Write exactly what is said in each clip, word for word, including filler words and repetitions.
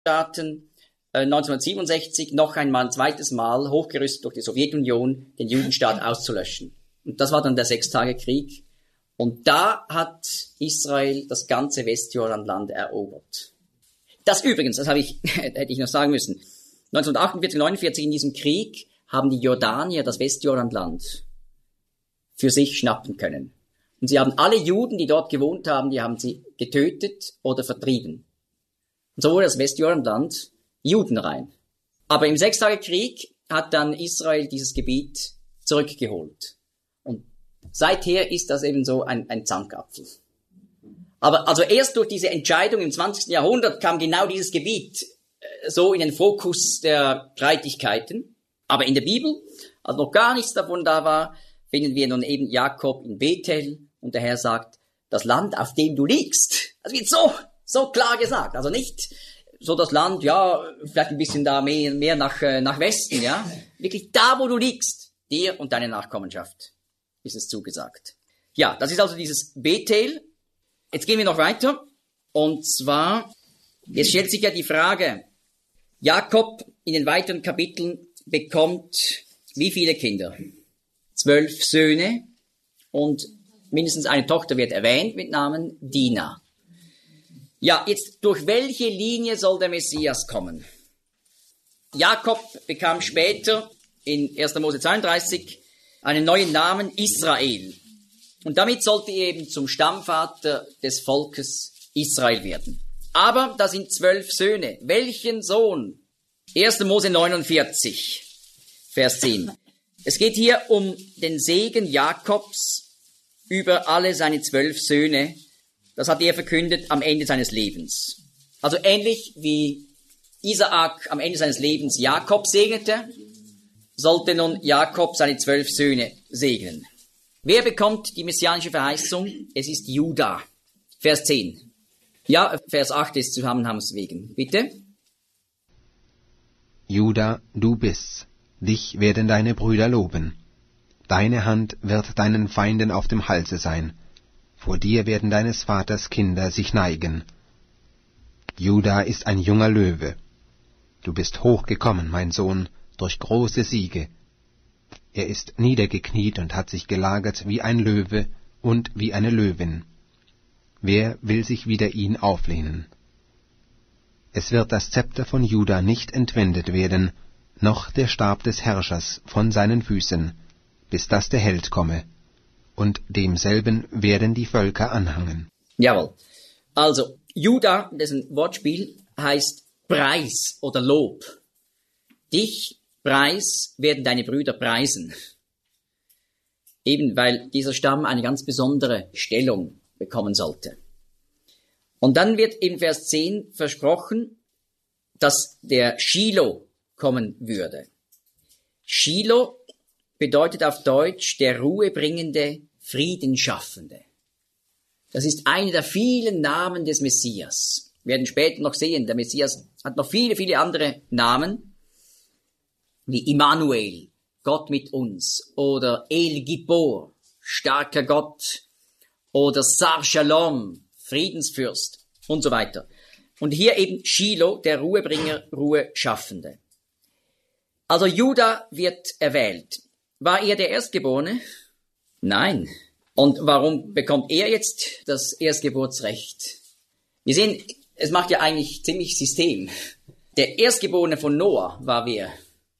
Staaten äh, neunzehnhundertsiebenundsechzig noch einmal ein zweites Mal hochgerüstet durch die Sowjetunion, den Judenstaat auszulöschen. Und das war dann der Sechstagekrieg. Und da hat Israel das ganze Westjordanland erobert. Das übrigens, das habe ich, hätte ich noch sagen müssen, neunzehnhundertachtundvierzig, neunundvierzig in diesem Krieg haben die Jordanier das Westjordanland für sich schnappen können. Und sie haben alle Juden, die dort gewohnt haben, die haben sie getötet oder vertrieben. Und so wurde das Westjordanland judenrein. Aber im Sechstagekrieg hat dann Israel dieses Gebiet zurückgeholt. Und seither ist das eben so ein, ein Zankapfel. Aber also erst durch diese Entscheidung im zwanzigsten Jahrhundert kam genau dieses Gebiet äh, so in den Fokus der Streitigkeiten. Aber in der Bibel, als noch gar nichts davon da war, finden wir nun eben Jakob in Bethel und der Herr sagt, das Land, auf dem du liegst. Das wird so, so klar gesagt. Also nicht so das Land, ja, vielleicht ein bisschen da mehr, mehr nach, äh, nach Westen, ja. Wirklich da, wo du liegst, dir und deine Nachkommenschaft ist es zugesagt. Ja, das ist also dieses Bethel. Jetzt gehen wir noch weiter. Und zwar, jetzt stellt sich ja die Frage, Jakob in den weiteren Kapiteln bekommt wie viele Kinder? Zwölf Söhne und mindestens eine Tochter wird erwähnt mit Namen Dina. Ja, jetzt durch welche Linie soll der Messias kommen? Jakob bekam später in erster Mose zweiunddreißig einen neuen Namen Israel. Und damit sollte er eben zum Stammvater des Volkes Israel werden. Aber da sind zwölf Söhne. Welchen Sohn? erster Mose neunundvierzig, Vers zehn. Es geht hier um den Segen Jakobs über alle seine zwölf Söhne. Das hat er verkündet am Ende seines Lebens. Also ähnlich wie Isaak am Ende seines Lebens Jakob segnete, sollte nun Jakob seine zwölf Söhne segnen. Wer bekommt die messianische Verheißung? Es ist Juda. Vers zehn. Ja, Vers acht ist Zusammenhangs wegen. Bitte. Juda, du bist's. Dich werden deine Brüder loben. Deine Hand wird deinen Feinden auf dem Halse sein. Vor dir werden deines Vaters Kinder sich neigen. Juda ist ein junger Löwe. Du bist hochgekommen, mein Sohn, durch große Siege. Er ist niedergekniet und hat sich gelagert wie ein Löwe und wie eine Löwin. Wer will sich wider ihn auflehnen? Es wird das Zepter von Juda nicht entwendet werden, noch der Stab des Herrschers von seinen Füßen, bis dass der Held komme, und demselben werden die Völker anhangen. Jawohl. Also, Juda, dessen Wortspiel heißt Preis oder Lob. Dich, Preis, werden deine Brüder preisen. Eben weil dieser Stamm eine ganz besondere Stellung bekommen sollte. Und dann wird in Vers zehn versprochen, dass der Shiloh kommen würde. Shiloh bedeutet auf Deutsch der ruhebringende, Friedenschaffende. Das ist einer der vielen Namen des Messias. Wir werden später noch sehen, der Messias hat noch viele, viele andere Namen, wie Immanuel, Gott mit uns, oder El Gibor, starker Gott, oder Sar Shalom, Friedensfürst und so weiter. Und hier eben Shiloh, der Ruhebringer, Ruheschaffende. Also Juda wird erwählt. War er der Erstgeborene? Nein. Und warum bekommt er jetzt das Erstgeburtsrecht? Wir sehen, es macht ja eigentlich ziemlich System. Der Erstgeborene von Noah war wer?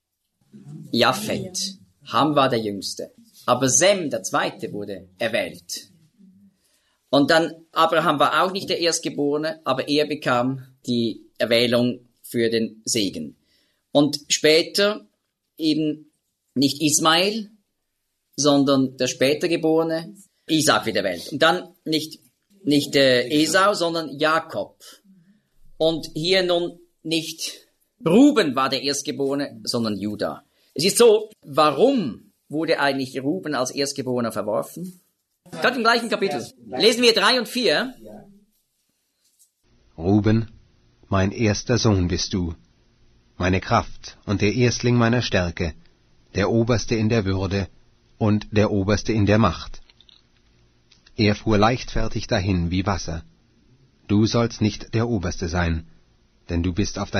Japhet. Ham war der Jüngste. Aber Sem, der Zweite, wurde erwählt. Und dann, Abraham war auch nicht der Erstgeborene, aber er bekam die Erwählung für den Segen. Und später eben nicht Ismael, sondern der später Geborene, Isaac wird erwählt. Und dann nicht, nicht äh, Esau, sondern Jakob. Und hier nun nicht Ruben war der Erstgeborene, sondern Juda. Es ist so, warum wurde eigentlich Ruben als Erstgeborener verworfen? Gerade im gleichen Kapitel. Lesen wir drei und vier. Ruben, mein erster Sohn bist du, meine Kraft und der Erstling meiner Stärke, der Oberste in der Würde und der Oberste in der Macht. Er fuhr leichtfertig dahin wie Wasser. Du sollst nicht der Oberste sein, denn du bist auf